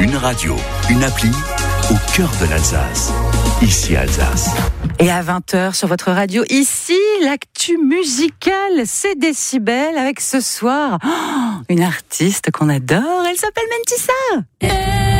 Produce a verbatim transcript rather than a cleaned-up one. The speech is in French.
Une radio, une appli au cœur de l'Alsace. Ici Alsace. Et à vingt heures sur votre radio, ici, l'actu musicale, c'est Décibel avec ce soir oh, une artiste qu'on adore, elle s'appelle Mentissa.